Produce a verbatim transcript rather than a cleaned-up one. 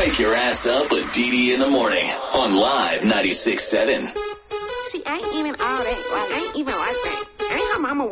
Wake your ass up with Dee Dee in the morning on Live ninety-six point seven. See, I ain't even all that. Like, I ain't even like that. I ain't her mama